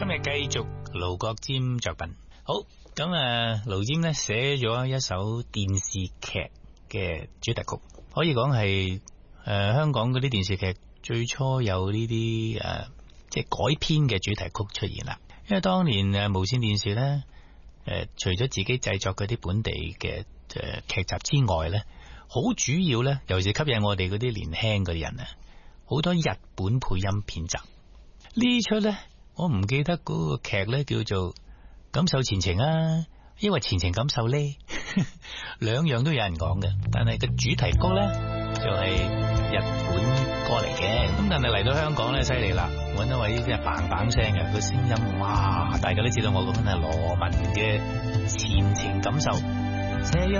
今日繼續盧國沾作品。好，咁盧沾呢寫咗一首電視劇嘅主題曲，可以講係香港嗰啲電視劇最初有呢啲即係改編嘅主題曲出現啦。因為當年無綫電視呢，除咗自己製作嗰啲本地嘅劇集之外呢，好主要呢，尤其是吸引我哋嗰啲年輕嗰啲人啊，好多日本配音片集。呢出呢，我唔記得嗰個劇呢叫做《感受前程》啊，因為前程感受呢兩樣都有人講嘅，但係個主題曲呢就係日本歌嚟嘅。咁但係嚟到香港呢，犀利啦，揾一位即係嘭嘭聲嘅個聲音，哇！大家都知道我講緊係羅文嘅《前程感受》。